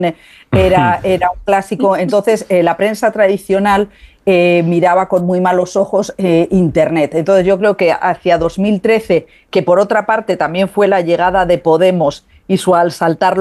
era un clásico. Entonces, la prensa tradicional miraba con muy malos ojos Internet. Entonces, yo creo que hacia 2013, que por otra parte también fue la llegada de Podemos y su al saltar